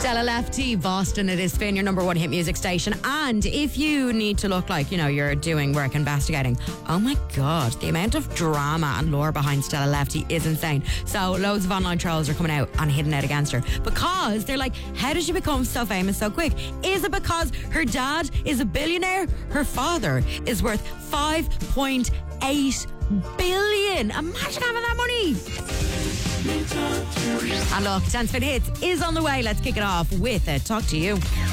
Stella Lefty, Boston. It is Spin, your number one hit music station. And if you need to look like, you're doing work investigating, oh my God, the amount of drama and lore behind Stella Lefty is insane. So loads of online trolls are coming out and hitting out against her because they're like, how did she become so famous so quick? Is it because her dad is a billionaire? Her father is worth 5.8 billion. Imagine having that money. And look, 10 Spin Hits is on the way. Let's kick it off with it. Talk to you.